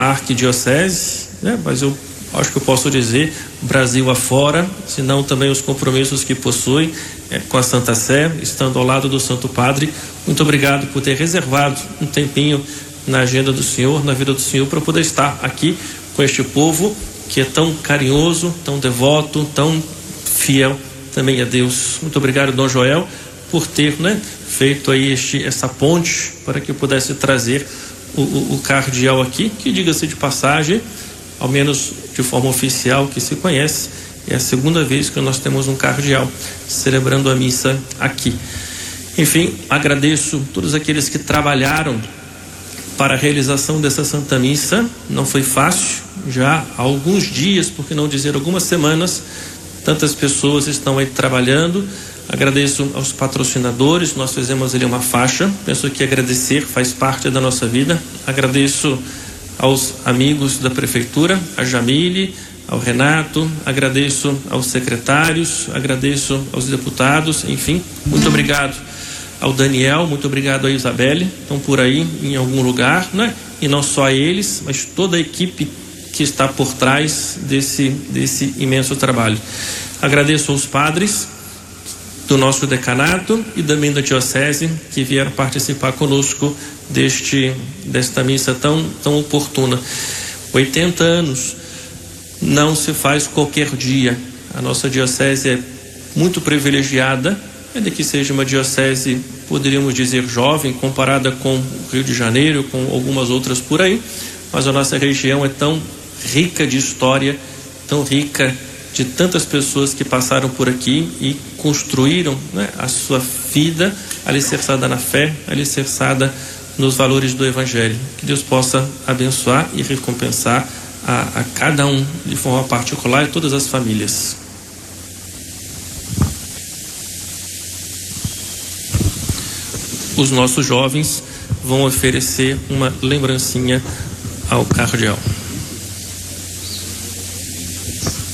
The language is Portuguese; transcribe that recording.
arquidiocese, né? Mas eu acho que eu posso dizer Brasil afora, senão também os compromissos que possui com a Santa Sé, estando ao lado do Santo Padre. Muito obrigado por ter reservado um tempinho na agenda do Senhor, na vida do Senhor, para poder estar aqui com este povo que é tão carinhoso, tão devoto, tão fiel também a Deus. Muito obrigado, Dom Joel, por ter, feito aí essa ponte para que eu pudesse trazer o cardeal aqui, que, diga-se de passagem, ao menos de forma oficial que se conhece, é a segunda vez que nós temos um cardeal celebrando a missa aqui. Enfim, agradeço todos aqueles que trabalharam para a realização dessa Santa Missa. Não foi fácil, já há alguns dias, por que não dizer algumas semanas, tantas pessoas estão aí trabalhando. Agradeço aos patrocinadores, nós fizemos ali uma faixa, penso que agradecer faz parte da nossa vida. Agradeço aos amigos da prefeitura, a Jamile, ao Renato, agradeço aos secretários, agradeço aos deputados, enfim, muito obrigado ao Daniel, muito obrigado à Isabelle, estão por aí em algum lugar, né? E não só a eles, mas toda a equipe que está por trás desse imenso trabalho. Agradeço aos padres do nosso decanato e também da diocese que vieram participar conosco desta missa tão oportuna. 80 anos não se faz qualquer dia. A nossa diocese é muito privilegiada, ainda que seja uma diocese, poderíamos dizer, jovem, comparada com o Rio de Janeiro, com algumas outras por aí, mas a nossa região é tão rica de história, tão rica de tantas pessoas que passaram por aqui e construíram, a sua vida alicerçada na fé, alicerçada nos valores do Evangelho. Que Deus possa abençoar e recompensar a cada um de forma particular e todas as famílias. Os nossos jovens vão oferecer uma lembrancinha ao cardeal.